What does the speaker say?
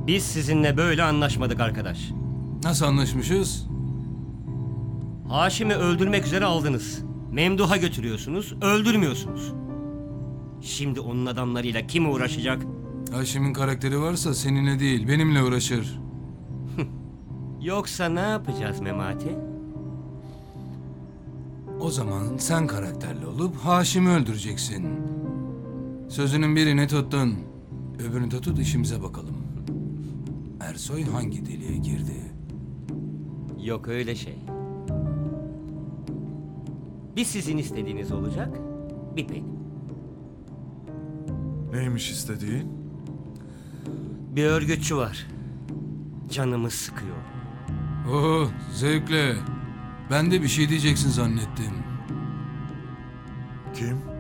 Biz sizinle böyle anlaşmadık arkadaş. Nasıl anlaşmışız? Haşim'i öldürmek üzere aldınız. Memduh'a götürüyorsunuz, öldürmüyorsunuz. Şimdi onun adamlarıyla kim uğraşacak? Haşim'in karakteri varsa seninle değil, benimle uğraşır. Yoksa ne yapacağız Memati? O zaman sen karakterli olup Haşim'i öldüreceksin. Sözünün birini tuttun. Öbürünü de tut, işimize bakalım. Ersoy hangi deliğe girdi? Yok öyle şey. Bir sizin istediğiniz olacak, bir benim. Neymiş istediğin? Bir örgütçü var. Canımı sıkıyor. Oo, zevkle. Ben de bir şey diyeceksin zannettim. Kim?